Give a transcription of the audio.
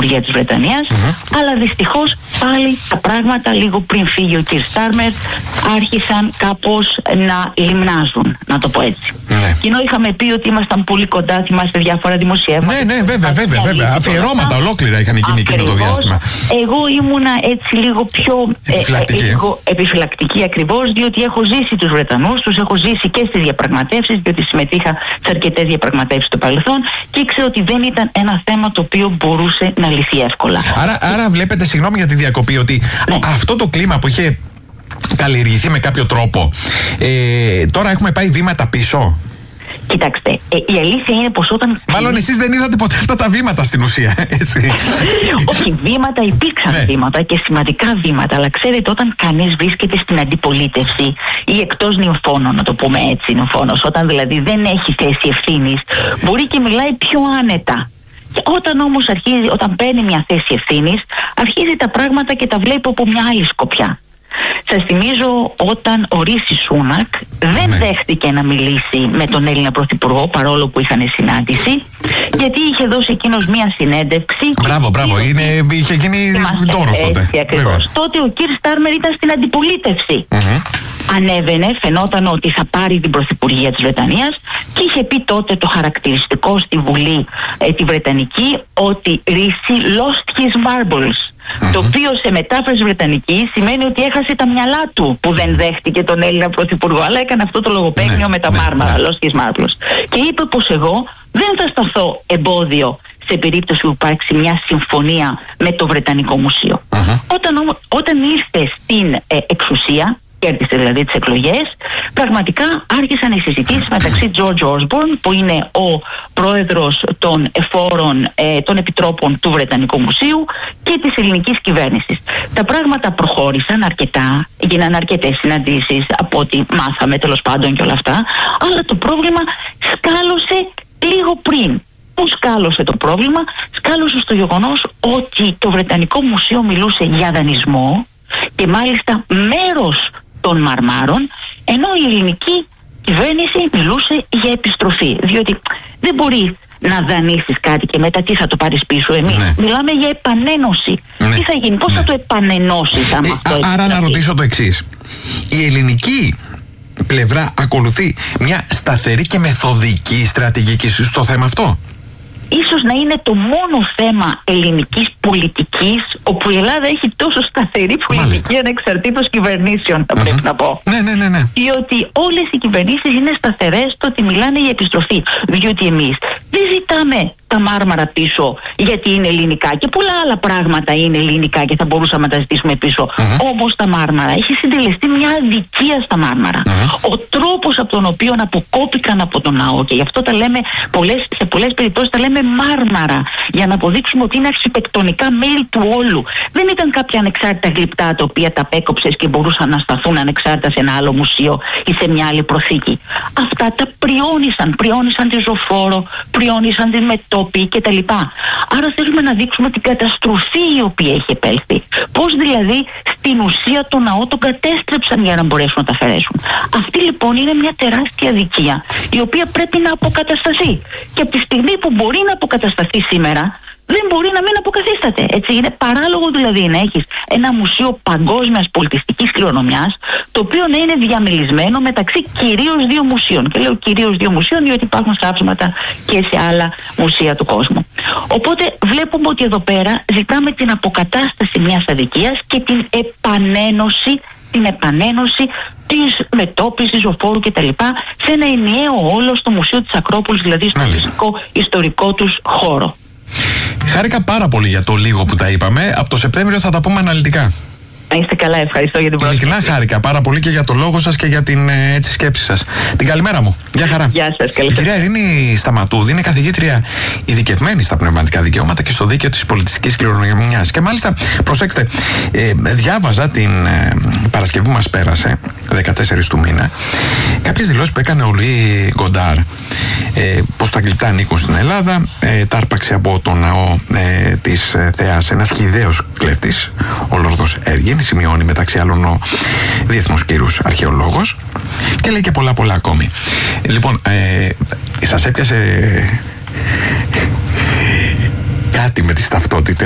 Πρωθυπουργία της Βρετανίας, αλλά δυστυχώς πάλι τα πράγματα λίγο πριν φύγει ο Κιρ Στάρμερ άρχισαν κάπως να λιμνάζουν, να το πω έτσι. Και ενώ είχαμε πει ότι ήμασταν πολύ κοντά, θυμάστε διάφορα δημοσιεύματα. Ναι, βέβαια. Αφιερώματα ολόκληρα είχαν γίνει εκείνο το διάστημα. Εγώ ήμουνα έτσι λίγο πιο επιφυλακτική ακριβώς, διότι έχω ζήσει τους Βρετανούς, τους έχω ζήσει και στις διαπραγματεύσεις, διότι συμμετείχα σε αρκετές διαπραγματεύσεις στο παρελθόν και ήξερα ότι δεν ήταν ένα θέμα το οποίο μπορούσε να λυθεί εύκολα. Άρα βλέπετε, συγγνώμη για τη διακοπή, ότι αυτό το κλίμα που είχε καλλιεργηθεί με κάποιο τρόπο, τώρα έχουμε πάει βήματα πίσω. Κοιτάξτε, η αλήθεια είναι πως όταν... Μάλλον εσείς δεν είδατε ποτέ αυτά τα βήματα στην ουσία, έτσι. Όχι, βήματα υπήρξαν βήματα και σημαντικά βήματα, αλλά ξέρετε, όταν κανείς βρίσκεται στην αντιπολίτευση ή εκτός νυμφώνων, να το πούμε έτσι, νυμφώνος, όταν δηλαδή δεν έχει θέση ευθύνης, μπορεί και μιλάει πιο άνετα. Και όταν όμως όταν παίρνει μια θέση ευθύνης, αρχίζει τα πράγματα και τα βλέπει από μια άλλη σκοπιά. Σας θυμίζω όταν ο Ρίση Σούνακ δεν δέχτηκε να μιλήσει με τον Έλληνα Πρωθυπουργό, παρόλο που είχαν συνάντηση, γιατί είχε δώσει εκείνος μία συνέντευξη. Μπράβο, είχε γίνει δώρος τότε. Τότε ο Κιρ Στάρμερ ήταν στην αντιπολίτευση. Ανέβαινε, φαινόταν ότι θα πάρει την Πρωθυπουργία της Βρετανίας και είχε πει τότε το χαρακτηριστικό στη Βουλή τη Βρετανική, ότι Ρίση lost his marbles. Το οποίο σε μετάφραση βρετανική σημαίνει ότι έχασε τα μυαλά του που δεν δέχτηκε τον Έλληνα Πρωθυπουργό, αλλά έκανε αυτό το λογοπαίγνιο με τα μάρμαρα, lost his marbles. Και είπε πως εγώ δεν θα σταθώ εμπόδιο σε περίπτωση που υπάρξει μια συμφωνία με το Βρετανικό Μουσείο. Όταν ήρθε στην εξουσία, κέρδισε δηλαδή τις εκλογές, πραγματικά άρχισαν οι συζητήσεις μεταξύ George Osborne, που είναι ο πρόεδρος των εφόρων των επιτρόπων του Βρετανικού Μουσείου, και της ελληνικής κυβέρνησης. Τα πράγματα προχώρησαν αρκετά, έγιναν αρκετές συναντήσεις από ό,τι μάθαμε τέλος πάντων και όλα αυτά, αλλά το πρόβλημα σκάλωσε λίγο πριν. Πώς σκάλωσε το πρόβλημα? Σκάλωσε στο γεγονός ότι το Βρετανικό Μουσείο μιλούσε για δανεισμό και μάλιστα μέρος των μαρμάρων, ενώ η ελληνική κυβέρνηση μιλούσε για επιστροφή. Διότι δεν μπορεί να δανείσεις κάτι και μετά τι θα το πάρεις πίσω. Εμείς μιλάμε για επανένωση. Τι θα γίνει, πώς θα το επανενώσεις άμα αυτό επιστροφή? Άρα να ρωτήσω το εξής. Η ελληνική πλευρά ακολουθεί μια σταθερή και μεθοδική στρατηγική στο θέμα αυτό? Ίσως να είναι το μόνο θέμα ελληνικής πολιτικής όπου η Ελλάδα έχει τόσο σταθερή πολιτική ανεξαρτήτως κυβερνήσεων, θα πρέπει να πω. Ναι. Διότι όλες οι κυβερνήσεις είναι σταθερές στο ότι μιλάνε για επιστροφή. Διότι εμείς δεν ζητάμε τα μάρμαρα πίσω γιατί είναι ελληνικά, και πολλά άλλα πράγματα είναι ελληνικά και θα μπορούσαμε να τα ζητήσουμε πίσω. Όμως τα μάρμαρα, έχει συντελεστεί μια αδικία στα μάρμαρα. Ο τρόπος από τον οποίο αποκόπηκαν από τον ναό, και γι' αυτό τα λέμε σε πολλές περιπτώσεις τα λέμε μάρμαρα, για να αποδείξουμε ότι είναι αρχιτεκτονικά μέλη του όλου. Δεν ήταν κάποια ανεξάρτητα γλυπτά τα οποία τα απέκοψες και μπορούσαν να σταθούν ανεξάρτητα σε ένα άλλο μουσείο ή σε μια άλλη προθήκη. Αυτά τα πριώνησαν τη ζωφόρο, πριώνησαν τη μετόπη κτλ. Άρα θέλουμε να δείξουμε την καταστροφή η οποία έχει επέλθει. Πώς δηλαδή στην ουσία το ναό τον κατέστρεψαν για να μπορέσουν να τα αφαιρέσουν. Αυτή λοιπόν είναι μια τεράστια αδικία η οποία πρέπει να αποκατασταθεί. Και από τη στιγμή που μπορεί να αποκατασταθεί σήμερα, δεν μπορεί να μην αποκαθίσταται. Έτσι, είναι παράλογο δηλαδή να έχεις ένα μουσείο παγκόσμιας πολιτιστικής κληρονομιάς, το οποίο να είναι διαμελισμένο μεταξύ κυρίως δύο μουσείων. Και λέω κυρίως δύο μουσείων, διότι υπάρχουν θαύσματα και σε άλλα μουσεία του κόσμου. Οπότε βλέπουμε ότι εδώ πέρα ζητάμε την αποκατάσταση μιας αδικίας και την επανένωση της μετώπισης, της ζωφόρου κτλ. Σε ένα ενιαίο όλο στο Μουσείο της Ακρόπολης, δηλαδή στο ιστορικό τους χώρο. Χάρηκα πάρα πολύ για το λίγο που τα είπαμε. Από το Σεπτέμβριο θα τα πούμε αναλυτικά. Να είστε καλά, ευχαριστώ για την πρόσκληση. Ειλικρινά χάρηκα πάρα πολύ και για το λόγο σας και για την σκέψη σας. Την καλημέρα μου. Γεια χαρά. Γεια σας, καλή. Η κυρία Ειρήνη Σταματούδη είναι καθηγήτρια ειδικευμένη στα πνευματικά δικαιώματα και στο δίκαιο της πολιτιστικής κληρονομιάς. Και μάλιστα, προσέξτε, διάβαζα την Παρασκευή που μας πέρασε, 14 του μήνα, κάποιες δηλώσεις που έκανε ο Λουί Γκοντάρ, πως τα γλυπτά ανήκουν στην Ελλάδα, τα άρπαξε από το ναό της Θεάς ένας χυδαίος κλέφτης, ο Λόρδος Έργιν. Σημειώνει μεταξύ άλλων ο διεθνούς κύρους αρχαιολόγος, και λέει και πολλά ακόμη. Λοιπόν, σας έπιασε κάτι με τις ταυτότητες?